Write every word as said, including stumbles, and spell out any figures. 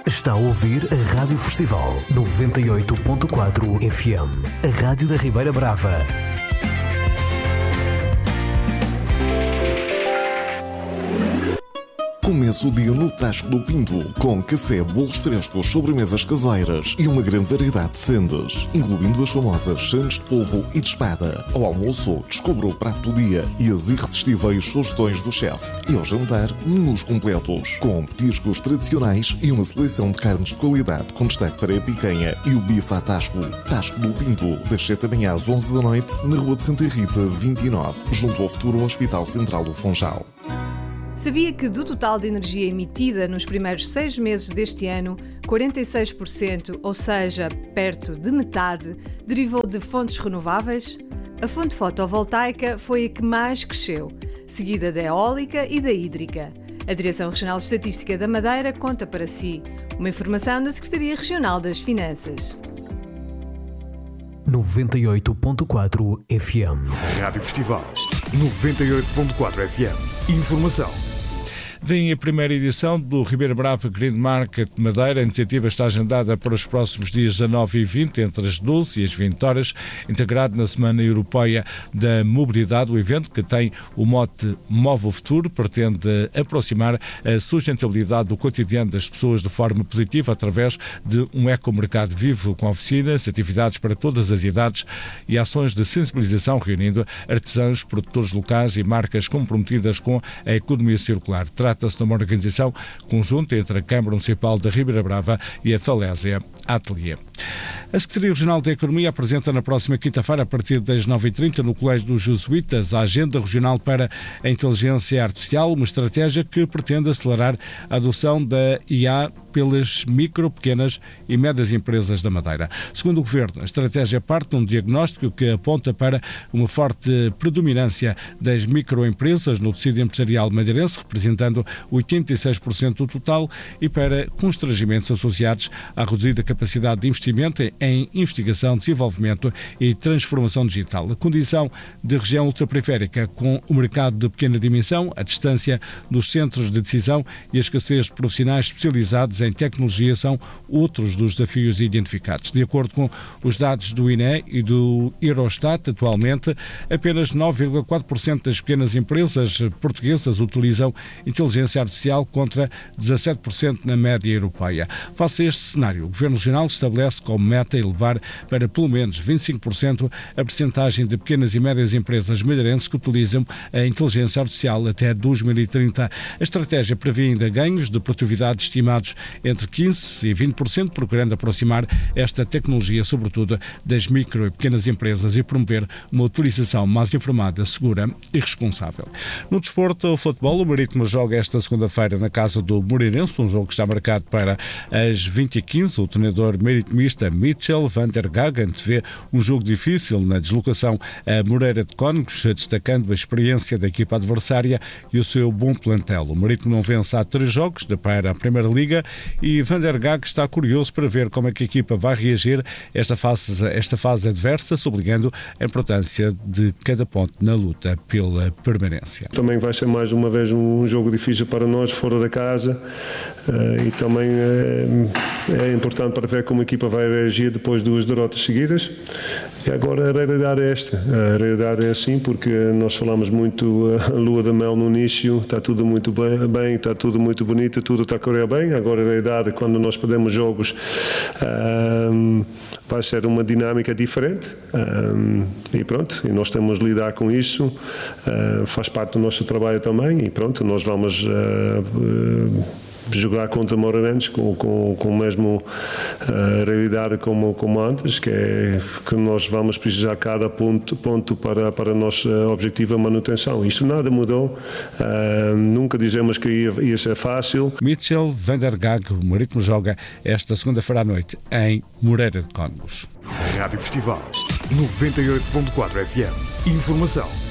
Está a ouvir a Rádio Festival noventa e oito ponto quatro F M, a rádio da Ribeira Brava. Começa o dia no Tasco do Pinto, com café, bolos frescos, sobremesas caseiras e uma grande variedade de sendas, incluindo as famosas sandes de polvo e de espada. Ao almoço, descubra o prato do dia e as irresistíveis sugestões do chefe. E ao jantar, menus completos, com petiscos tradicionais e uma seleção de carnes de qualidade, com destaque para a picanha e o bife à Tasco. Tasco do Pinto, das sete da manhã às onze da noite, na Rua de Santa Rita, vinte e nove, junto ao futuro Hospital Central do Funchal. Sabia que do total de energia emitida nos primeiros seis meses deste ano, quarenta e seis por cento, ou seja, perto de metade, derivou de fontes renováveis? A fonte fotovoltaica foi a que mais cresceu, seguida da eólica e da hídrica. A Direção Regional de Estatística da Madeira conta para si. Uma informação da Secretaria Regional das Finanças. noventa e oito ponto quatro F M. Rádio Festival noventa e oito ponto quatro F M. Informação. Vem a primeira edição do Ribeira Brava Green Market Madeira. A iniciativa está agendada para os próximos dias dezanove e vinte, entre as doze e as vinte horas, integrado na Semana Europeia da Mobilidade. O evento, que tem o mote Move o Futuro, pretende aproximar a sustentabilidade do cotidiano das pessoas de forma positiva através de um ecomercado vivo, com oficinas, atividades para todas as idades e ações de sensibilização, reunindo artesãos, produtores locais e marcas comprometidas com a economia circular. Trata-se de uma organização conjunta entre a Câmara Municipal da Ribeira Brava e a Falésia Atelier. A Secretaria Regional da Economia apresenta na próxima quinta-feira, a partir das nove e trinta, no Colégio dos Jesuítas, a Agenda Regional para a Inteligência Artificial, uma estratégia que pretende acelerar a adoção da I A pelas micro, pequenas e médias empresas da Madeira. Segundo o Governo, a estratégia parte de um diagnóstico que aponta para uma forte predominância das microempresas no tecido empresarial madeirense, representando oitenta e seis por cento do total, e para constrangimentos associados à reduzida capacidade de investimento em investigação, desenvolvimento e transformação digital. A condição de região ultraperiférica, com o mercado de pequena dimensão, a distância dos centros de decisão e a escassez de profissionais especializados em tecnologia são outros dos desafios identificados. De acordo com os dados do I N E e do Eurostat, atualmente apenas nove vírgula quatro por cento das pequenas empresas portuguesas utilizam inteligência artificial, contra dezassete por cento na média europeia. Face a este cenário, o Governo Regional estabelece como meta elevar para pelo menos vinte e cinco por cento a percentagem de pequenas e médias empresas madeirenses que utilizam a inteligência artificial até dois mil e trinta. A estratégia prevê ainda ganhos de produtividade estimados entre quinze e vinte por cento, procurando aproximar esta tecnologia, sobretudo das micro e pequenas empresas, e promover uma utilização mais informada, segura e responsável. No desporto, o futebol, o Marítimo joga esta segunda-feira na casa do Moreirense, um jogo que está marcado para as vinte e quinze. O treinador maritimista Mitchell van der Gaag antevê um jogo difícil na deslocação a Moreira de Cónegos, destacando a experiência da equipa adversária e o seu bom plantel. O Marítimo não vence há três jogos para a Primeira Liga e Van der Gaag está curioso para ver como é que a equipa vai reagir a esta fase, esta fase adversa, sublinhando a importância de cada ponto na luta pela permanência. Também vai ser mais uma vez um jogo difícil para nós, fora da casa, e também é importante para ver como a equipa vai reagir depois de duas derrotas seguidas. E agora a realidade é esta, a realidade é assim, porque nós falamos muito a lua de mel no início, está tudo muito bem, está tudo muito bonito, tudo está a correr bem. Agora a realidade, quando nós perdemos jogos, um, vai ser uma dinâmica diferente, um, e pronto, e nós temos de lidar com isso, uh, faz parte do nosso trabalho também, e pronto, nós vamos uh, uh, jogar contra Moreirense com, com, com a mesma uh, realidade como, como antes, que é que nós vamos precisar cada ponto, ponto para, para o nosso objetivo, a manutenção. Isto nada mudou, uh, nunca dizemos que ia, ia ser fácil. Mitchell van der Gaag, o Marítimo joga esta segunda-feira à noite em Moreira de Cónegos. Rádio Festival noventa e oito ponto quatro F M. Informação.